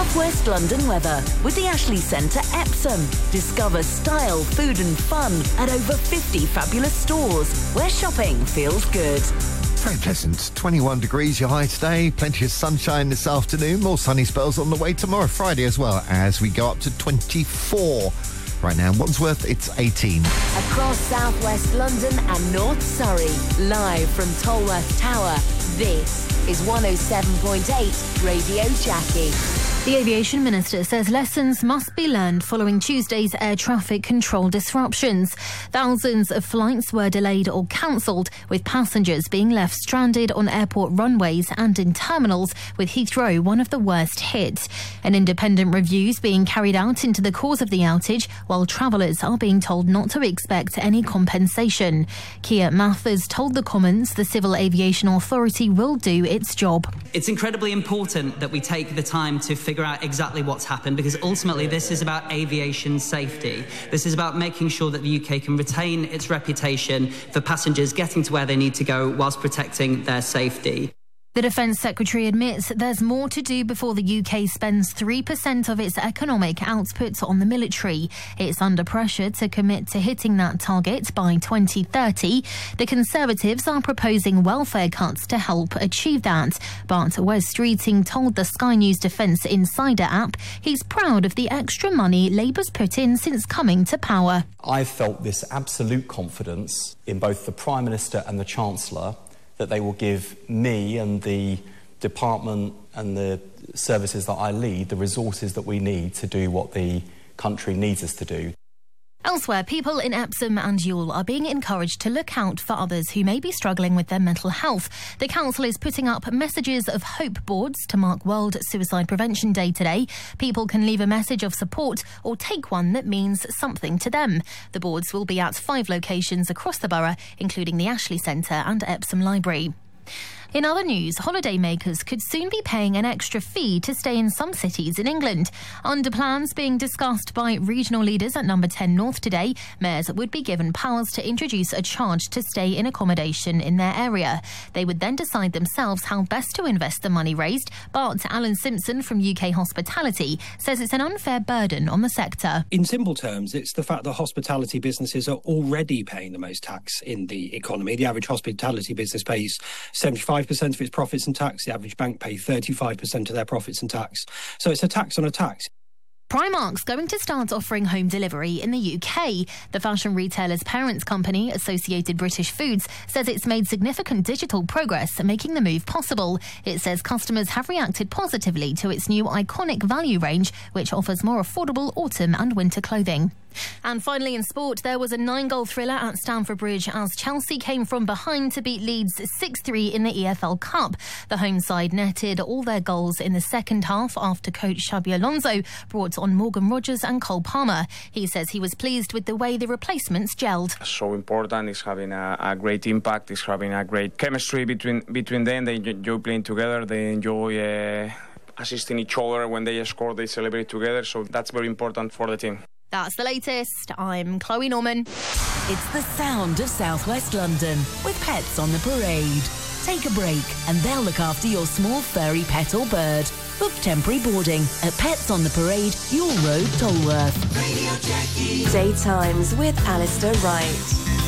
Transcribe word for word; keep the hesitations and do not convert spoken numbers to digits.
South West London weather with the Ashley Centre Epsom. Discover style, food and fun at over fifty fabulous stores where shopping feels good. Very pleasant. twenty-one degrees your high today. Plenty of sunshine this afternoon. More sunny spells on the way tomorrow, Friday as well, as we go up to twenty-four. Right now in Wandsworth, it's eighteen. Across South West London and North Surrey, live from Tolworth Tower, this is one oh seven point eight Radio Jackie. The Aviation Minister says lessons must be learned following Tuesday's air traffic control disruptions. Thousands of flights were delayed or cancelled, with passengers being left stranded on airport runways and in terminals, with Heathrow one of the worst hit. An independent review is being carried out into the cause of the outage, while travellers are being told not to expect any compensation. Keir Mathers told the Commons the Civil Aviation Authority will do its job. It's incredibly important that we take the time to figure out exactly what's happened, because ultimately this is about aviation safety. This is about making sure that the U K can retain its reputation for passengers getting to where they need to go whilst protecting their safety. The Defence Secretary admits there's more to do before the U K spends three percent of its economic output on the military. It's under pressure to commit to hitting that target by twenty thirty. The Conservatives are proposing welfare cuts to help achieve that. But Wes Streeting told the Sky News Defence Insider app he's proud of the extra money Labour's put in since coming to power. I've felt this absolute confidence in both the Prime Minister and the Chancellor that they will give me and the department and the services that I lead the resources that we need to do what the country needs us to do. Elsewhere, people in Epsom and Ewell are being encouraged to look out for others who may be struggling with their mental health. The council is putting up messages of hope boards to mark World Suicide Prevention Day today. People can leave a message of support or take one that means something to them. The boards will be at five locations across the borough, including the Ashley Centre and Epsom Library. In other news, holidaymakers could soon be paying an extra fee to stay in some cities in England. Under plans being discussed by regional leaders at Number ten North today, mayors would be given powers to introduce a charge to stay in accommodation in their area. They would then decide themselves how best to invest the money raised, but Alan Simpson from U K Hospitality says it's an unfair burden on the sector. In simple terms, it's the fact that hospitality businesses are already paying the most tax in the economy. The average hospitality business pays seventy-five percent of its profits in tax. The average bank pay thirty-five percent of their profits in tax. So it's a tax on a tax. Primark's going to start offering home delivery in the U K. The fashion retailer's parent company, Associated British Foods, says it's made significant digital progress, making the move possible. It says customers have reacted positively to its new iconic value range, which offers more affordable autumn and winter clothing. And finally in sport, there was a nine-goal thriller at Stamford Bridge as Chelsea came from behind to beat Leeds six three in the E F L Cup. The home side netted all their goals in the second half after coach Xabi Alonso brought on Morgan Rogers and Cole Palmer. He says he was pleased with the way the replacements gelled. So important, it's having a, a great impact, it's having a great chemistry between between them. They enjoy playing together, they enjoy uh, assisting each other. When they score, they celebrate together, so that's very important for the team. That's the latest. I'm Chloe Norman. It's the sound of South West London with Pets on the Parade. Take a break and they'll look after your small furry pet or bird. Book temporary boarding at Pets on the Parade, Ewell Road, Tolworth. Radio Jackie. Daytimes with Alistair Wright.